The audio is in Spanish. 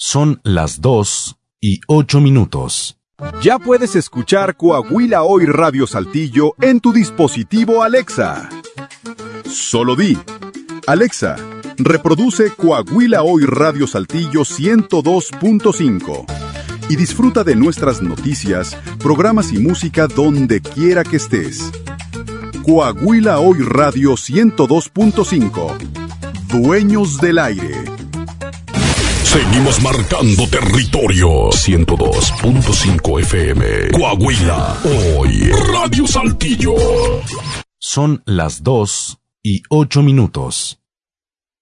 Son las 2:08. Ya puedes escuchar Coahuila Hoy Radio Saltillo en tu dispositivo Alexa. Solo di: Alexa, reproduce Coahuila Hoy Radio Saltillo 102.5 y disfruta de nuestras noticias, programas y música donde quiera que estés. Coahuila Hoy Radio 102.5. Dueños del aire. Seguimos marcando territorio. 102.5 FM. Coahuila Hoy Radio Saltillo. Son las 2:08.